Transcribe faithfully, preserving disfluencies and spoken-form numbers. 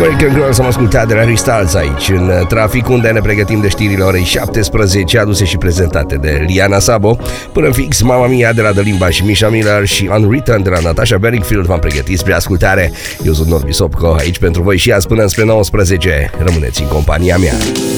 American Girls am ascultat de la Harry Styles aici în trafic, unde ne pregătim de știrile orei șaptesprezece, aduse și prezentate de Liana Sabo. Până în fix, Mamma Mia de la The Limba și Misha Miller și Unwritten de la Natasha Bedingfield v-am pregătit spre ascultare. Eu sunt Norbi Sopco, aici pentru voi și azi până spre nouăsprezece. Rămâneți în compania mea.